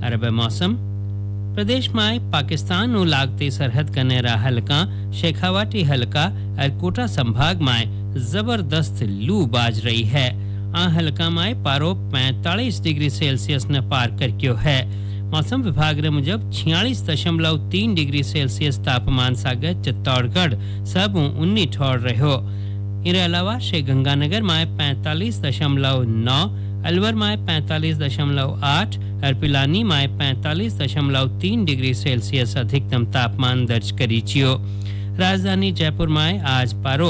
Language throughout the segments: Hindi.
अरब मौसम प्रदेश में पाकिस्तान और लागते सरहद कनेरा हल्का शेखावाटी हल्का और कोटा संभाग में जबरदस्त लू बाज रही है। हल्का में पारो 45 डिग्री सेल्सियस ने पार कर क्यों है। मौसम विभाग ने मुजब 46.3 डिग्री सेल्सियस तापमान सागे चित्तौड़गढ़ सब 19 ठोड़ रहो। इनके अलावा श्री गंगानगर में 45.9, अलवर में 45.8 और पिलानी में 45.3 डिग्री सेल्सियस अधिकतम तापमान दर्ज करी चियो। राजधानी जयपुर में आज पारो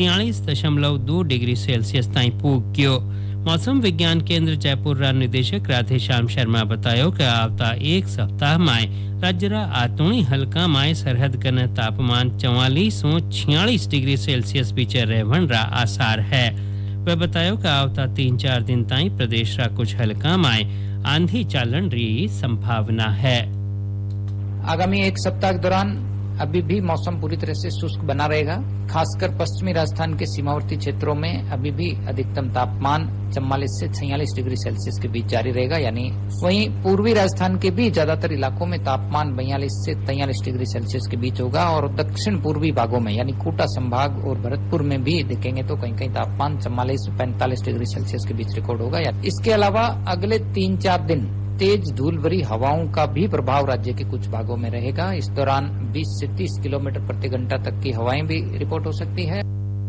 43.2 डिग्री सेल्सियस ताईं पूग गयो। मौसम विज्ञान केंद्र जयपुर रा निदेशक राधेश्याम शर्मा बतायो कि आवता एक सप्ताह में राज्य रा आतुणी हल्का में सरहद कने तापमान 44 और 46 डिग्री सेल्सियस बीचे रहवन रा आसार है। वह बतायो कि आवता 3-4 दिन ताई प्रदेश रा कुछ हल्का में आंधी चालन री संभावना है। आगामी एक सप्ताह के दौरान अभी भी मौसम पूरी तरह से शुष्क बना रहेगा। खासकर पश्चिमी राजस्थान के सीमावर्ती क्षेत्रों में अभी भी अधिकतम तापमान 44 से 46 डिग्री सेल्सियस के बीच जारी रहेगा। यानी वहीं पूर्वी राजस्थान के भी ज्यादातर इलाकों में तापमान 42 से 43 डिग्री सेल्सियस के बीच होगा और दक्षिण पूर्वी भागों में यानी कोटा संभाग और भरतपुर में भी देखेंगे तो कहीं कहीं तापमान 44 से 45 डिग्री सेल्सियस के बीच रिकॉर्ड होगा। इसके अलावा अगले 3-4 दिन तेज धूल भरी हवाओं का भी प्रभाव राज्य के कुछ भागों में रहेगा। इस दौरान 20 से 30 किलोमीटर प्रति घंटा तक की हवाएं भी रिपोर्ट हो सकती है।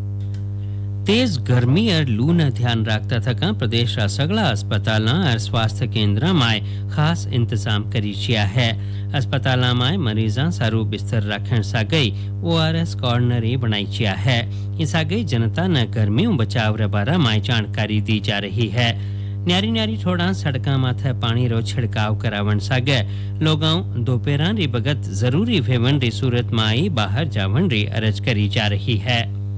तेज गर्मी और लू न ध्यान रखता था प्रदेश रा सगला अस्पताल और स्वास्थ्य केंद्र में खास इंतजाम करी छिया है। अस्पताल में मरीजा सारू बिस्तर रखन सागई ORS कॉर्नर बनाई छिया है। इसागई जनता न गर्मी बचाव रे बारे में जानकारी दी जा रही है। न्यारी थोड़ा सड़का माथे पानी रो छिड़काव करावन सागे लोगां दोपहरा री बगत जरूरी भेवन री सूरत में आई बाहर जावन री अरज करी जा रही है।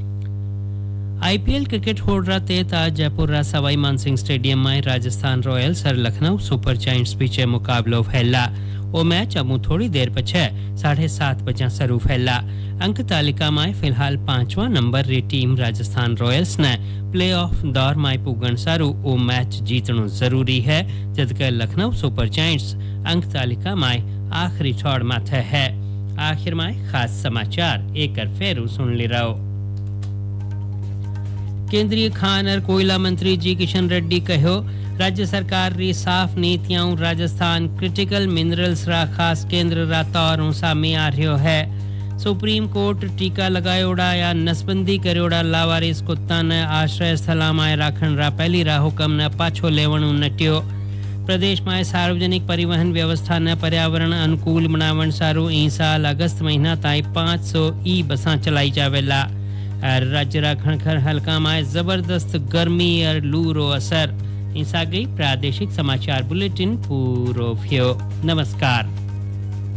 IPL क्रिकेट होड़ रा तेत आज जयपुर रा सवाई मानसिंह स्टेडियम में राजस्थान रॉयल्स और लखनऊ सुपर जायंट्स बीचे मुकाबलो फैला। वो मैच अब थोड़ी देर पछे 7:30 बजे शुरू फैला। अंक तालिका में फिलहाल 5वां नंबर री टीम राजस्थान रॉयल्स ने प्लेऑफ दौर में पुगण सारू वो मैच जीतनो जरूरी है, जबकि लखनऊ सुपर जायंट्स अंक तालिका में आखिरी छोड़ माथे है। आखिर में खास समाचार एक फेरू सुन ली रहो। केंद्रीय खान और कोयला मंत्री जी किशन रेड्डी कहो राज्य सरकार री साफ नीतियां राजस्थान क्रिटिकल मिनरल्स रा खास केंद्र रा तौर सामे आ रह्यो है। सुप्रीम कोर्ट टीका लगायोड़ा या नसबंदी करोड़ा लावारिस कुत्ता ने आश्रय स्थला में राखण रा पहली रा हुकम ने पाछो लेवणु नट्यो। प्रदेश में सार्वजनिक परिवहन व्यवस्था ने पर्यावरण अनुकूल बनावण सारू ई साल अगस्त महीना ताई 500 ई बसा चलाई जावेला। राज्य रा खणखर हल्का में जबरदस्त गर्मी और लू रो असर। इंसा गई प्रादेशिक समाचार बुलेटिन पूरो थियो। नमस्कार।